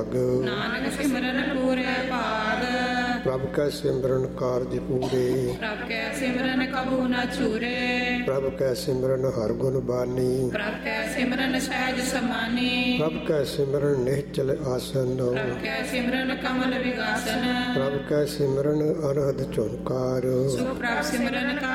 ਨਾਨਕ ਸਿਮਰਨ ਪੂਰੇ ਭਾਗ। ਪ੍ਰਭ ਕੈ ਸਿਮਰਨ ਕਾਰਜ ਪੂਰੇ। ਪ੍ਰਭ ਕੈ ਸਿਮਰਨ ਕਬੂ ਨ ਛੂਰੇ। ਪ੍ਰਭ ਕੈ ਸਿਮਰਨ ਹਰ ਗੁਣ ਬਾਨੀ। ਪ੍ਰਭ ਕੈ ਸਿਮਰਨ ਸਹਿਜ ਸਮਾਨੀ। ਪ੍ਰਭ ਕੈ ਸਿਮਰਨ ਨਿਹਚਲ ਆਸਨ। ਪ੍ਰਭ ਕੈ ਸਿਮਰਨ ਕਮਲ ਵਿਗਾਸਨ। ਪ੍ਰਭ ਕੈ ਸਿਮਰਨ ਅਨਹਦ ਝੁਨਕਾਰ। ਸੋ ਪ੍ਰਭ ਸਿਮਰਨ